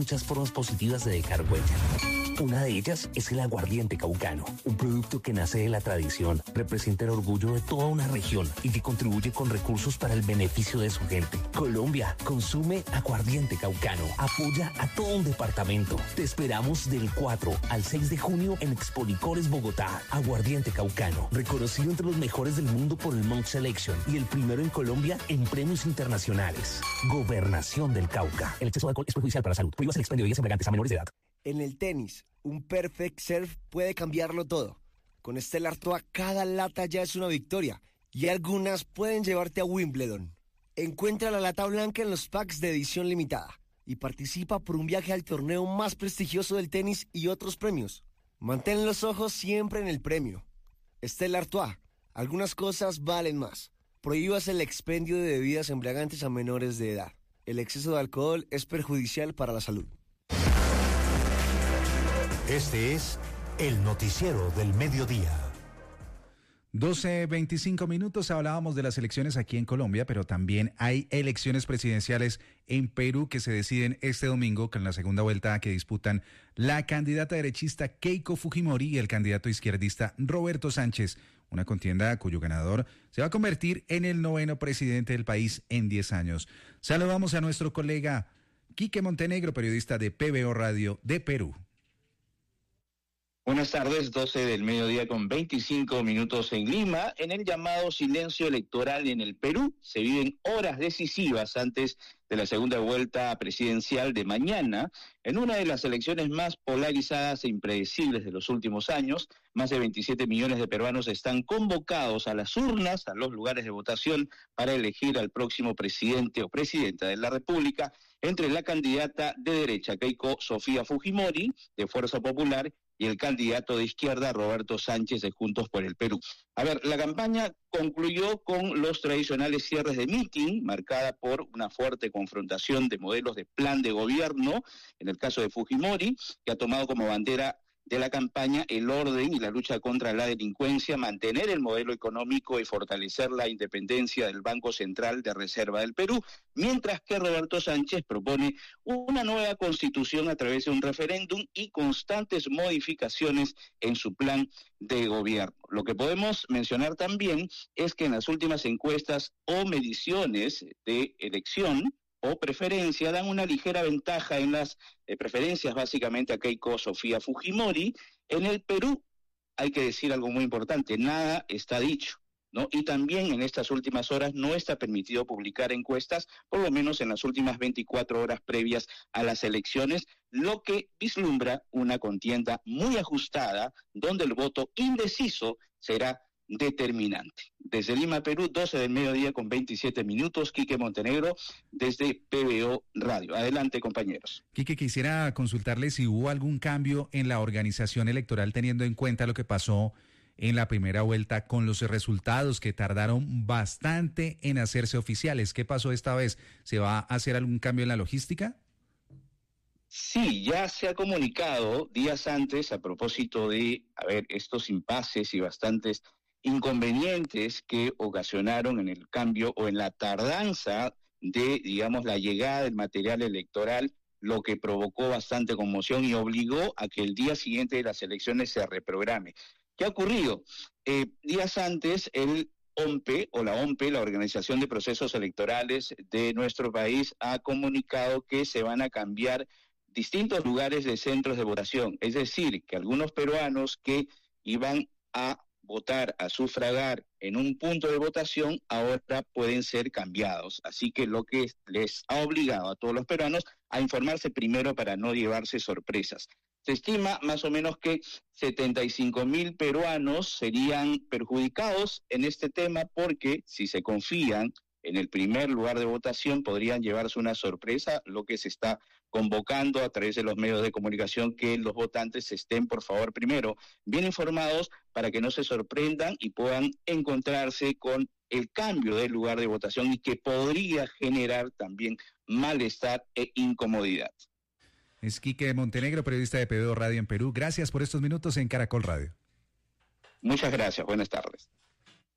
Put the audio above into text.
muchas formas positivas de dejar huella. Una de ellas es el aguardiente caucano, un producto que nace de la tradición, representa el orgullo de toda una región y que contribuye con recursos para el beneficio de su gente. Colombia, consume aguardiente caucano, apoya a todo un departamento. Te esperamos del 4 al 6 de junio en Expo Licores Bogotá. Aguardiente caucano, reconocido entre los mejores del mundo por el Monk Selection y el primero en Colombia en premios internacionales. Gobernación del Cauca. El exceso de alcohol es perjudicial para la salud. Prohíbas el expendio de bebidas embriagantes a menores de edad. En el tenis, un perfect serve puede cambiarlo todo. Con Stella Artois, cada lata ya es una victoria y algunas pueden llevarte a Wimbledon. Encuentra la lata blanca en los packs de edición limitada y participa por un viaje al torneo más prestigioso del tenis y otros premios. Mantén los ojos siempre en el premio. Stella Artois, algunas cosas valen más. Prohíbas el expendio de bebidas embriagantes a menores de edad. El exceso de alcohol es perjudicial para la salud. Este es el noticiero del mediodía. 12:25 hablábamos de las elecciones aquí en Colombia, pero también hay elecciones presidenciales en Perú que se deciden este domingo con la segunda vuelta que disputan la candidata derechista Keiko Fujimori y el candidato izquierdista Roberto Sánchez, una contienda cuyo ganador se va a convertir en el 9º presidente del país en 10 años. Saludamos a nuestro colega Quique Montenegro, periodista de PBO Radio de Perú. Buenas tardes, 12 del mediodía con 25 minutos en Lima. En el llamado silencio electoral en el Perú se viven horas decisivas antes de la segunda vuelta presidencial de mañana, en una de las elecciones más polarizadas e impredecibles de los últimos años. Más de 27 millones de peruanos están convocados a las urnas, a los lugares de votación, para elegir al próximo presidente o presidenta de la República, entre la candidata de derecha, Keiko Sofía Fujimori, de Fuerza Popular, y el candidato de izquierda, Roberto Sánchez, de Juntos por el Perú. A ver, la campaña concluyó con los tradicionales cierres de mitin, marcada por una fuerte confrontación de modelos de plan de gobierno, en el caso de Fujimori, que ha tomado como bandera de la campaña el orden y la lucha contra la delincuencia, mantener el modelo económico y fortalecer la independencia del Banco Central de Reserva del Perú, mientras que Roberto Sánchez propone una nueva constitución a través de un referéndum y constantes modificaciones en su plan de gobierno. Lo que podemos mencionar también es que en las últimas encuestas o mediciones de elección o preferencia dan una ligera ventaja en las preferencias básicamente a Keiko Sofía Fujimori. En el Perú hay que decir algo muy importante, nada está dicho, ¿no? Y también en estas últimas horas no está permitido publicar encuestas, por lo menos en las últimas 24 horas previas a las elecciones, lo que vislumbra una contienda muy ajustada, donde el voto indeciso será determinante. Desde Lima, Perú, 12 del mediodía con 27 minutos, Quique Montenegro, desde PBO Radio. Adelante, compañeros. Quique, quisiera consultarle si hubo algún cambio en la organización electoral teniendo en cuenta lo que pasó en la primera vuelta con los resultados que tardaron bastante en hacerse oficiales. ¿Qué pasó esta vez? ¿Se va a hacer algún cambio en la logística? Sí, ya se ha comunicado días antes a propósito de, estos impases y bastantes inconvenientes que ocasionaron en el cambio o en la tardanza de, digamos, la llegada del material electoral, lo que provocó bastante conmoción y obligó a que el día siguiente de las elecciones se reprograme. ¿Qué ha ocurrido? Días antes, el OMPE o la OMPE, la Organización de Procesos Electorales de nuestro país, ha comunicado que se van a cambiar distintos lugares de centros de votación. Es decir, que algunos peruanos que iban a votar, a sufragar en un punto de votación, ahora pueden ser cambiados. Así que lo que les ha obligado a todos los peruanos a informarse primero para no llevarse sorpresas. Se estima más o menos que 75,000 peruanos serían perjudicados en este tema porque si se confían en el primer lugar de votación podrían llevarse una sorpresa, lo que se está convocando a través de los medios de comunicación que los votantes estén, por favor, primero bien informados para que no se sorprendan y puedan encontrarse con el cambio del lugar de votación y que podría generar también malestar e incomodidad. Es Quique Montenegro, periodista de PBO Radio en Perú. Gracias por estos minutos en Caracol Radio. Muchas gracias, buenas tardes.